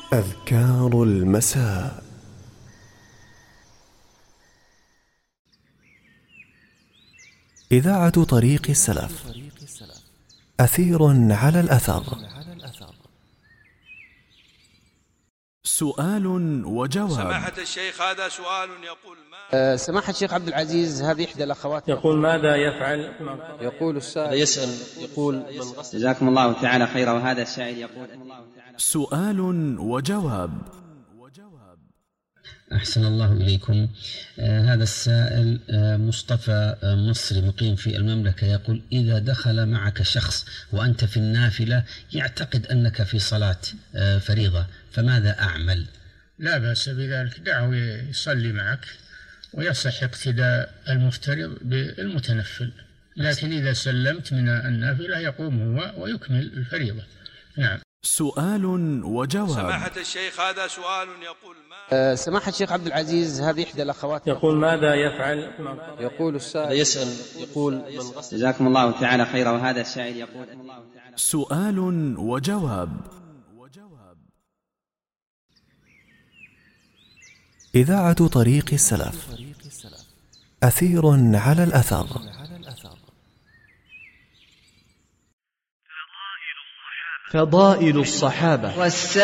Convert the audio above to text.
أذكار المساء. إذاعة طريق السلف، أثير على الأثر. سؤال وجواب. سماحة الشيخ، هذا سؤال يقول سماحة الشيخ عبد العزيز، هذه إحدى الأخوات يقول ماذا يفعل؟ يقول السائل يسأل يقول من غسل. جزاكم الله تعالى خيرا. وهذا السائل يقول سؤال وجواب. أحسن الله إليكم. هذا السائل مصطفى مصري مقيم في المملكة، يقول: إذا دخل معك شخص وأنت في النافلة يعتقد أنك في صلاة فريضة، فماذا أعمل؟ لا بأس بذلك، دعه يصلي معك ويصح اقتداء المفترض بالمتنفل، لكن إذا سلمت من النافلة يقوم هو ويكمل الفريضة. نعم. سؤال وجواب. سماحة الشيخ، هذا سؤال يقول سماحة الشيخ عبد العزيز، هذه إحدى الأخوات يقول ماذا يفعل؟ يقول السائل يسأل يقول من غسل. جزاكم الله تعالى خيرا. وهذا السائل يقول سؤال وجواب. إذاعة طريق السلف، أثير على الأثر. فضائل الصحابة